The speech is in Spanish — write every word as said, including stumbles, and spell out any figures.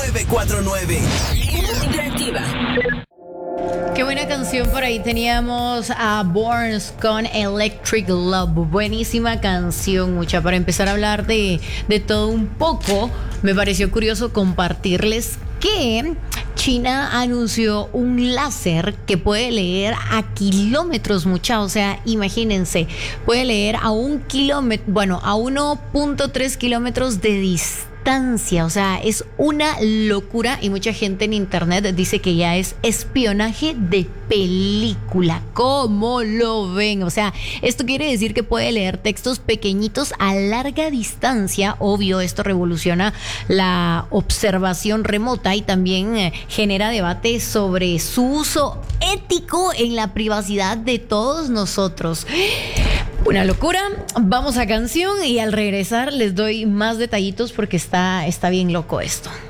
nueve cuatro nueve. Interactiva. Qué buena canción, por ahí teníamos a Borns con Electric Love. Buenísima canción, mucha. Para empezar a hablar de, de todo un poco, me pareció curioso compartirles que China anunció un láser que puede leer a kilómetros, mucha. O sea, imagínense, puede leer a un kilómetro, bueno, a uno punto tres kilómetros de distancia. O sea, es una locura y mucha gente en internet dice que ya es espionaje de película. ¿Cómo lo ven? O sea, esto quiere decir que puede leer textos pequeñitos a larga distancia. Obvio, esto revoluciona la observación remota y también eh, genera debate sobre su uso ético en la privacidad de todos nosotros. Una locura. Vamos a canción y al regresar les doy más detallitos porque está, está bien loco esto.